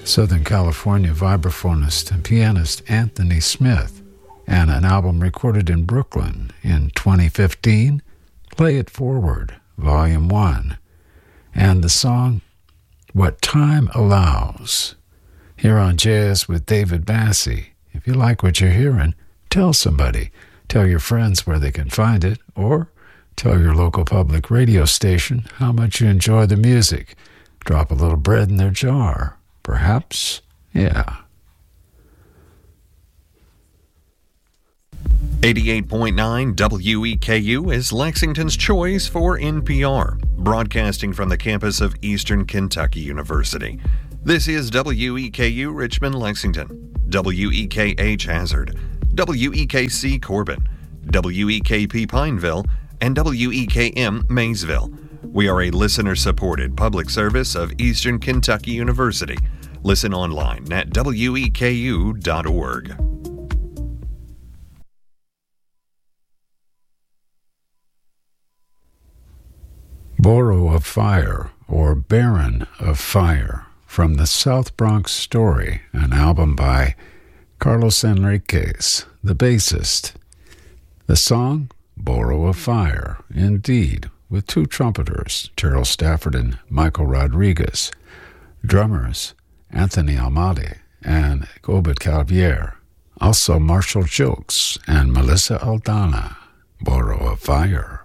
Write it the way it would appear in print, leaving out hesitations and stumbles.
Southern California vibraphonist and pianist Anthony Smith, and an album recorded in Brooklyn in 2015, Play It Forward, Volume 1, and the song What Time Allows. Here on Jazz with David Massey. If you like what you're hearing, tell somebody. Tell your friends where they can find it, or tell your local public radio station how much you enjoy the music. Drop a little bread in their jar. Perhaps, yeah. 88.9 WEKU is Lexington's choice for NPR, broadcasting from the campus of Eastern Kentucky University. This is WEKU Richmond, Lexington, WEKH Hazard, WEKC Corbin, WEKP Pineville, and WEKM Maysville. We are a listener-supported public service of Eastern Kentucky University. Listen online at weku.org. Borough of Fire, or Baron of Fire, from the South Bronx Story, an album by Carlos Enriquez, the bassist. The song, Borough of Fire, indeed, with two trumpeters, Terrell Stafford and Michael Rodriguez, drummers, Anthony Almade and Gobert Calvier, also Marshall Jokes and Melissa Aldana, Borough of Fire.